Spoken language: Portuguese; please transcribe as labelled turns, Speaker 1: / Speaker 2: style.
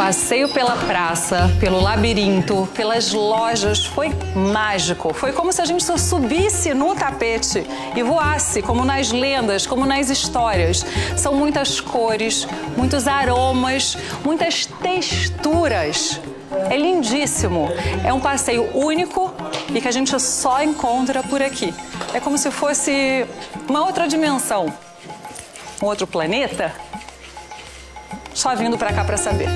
Speaker 1: passeio pela praça, pelo labirinto, pelas lojas foi mágico. Foi como se a gente só subisse no tapete e voasse, como nas lendas, como nas histórias. São muitas cores, muitos aromas, muitas texturas. É lindíssimo. É um passeio único e que a gente só encontra por aqui. É como se fosse uma outra dimensão, um outro planeta. Só vindo pra cá pra saber.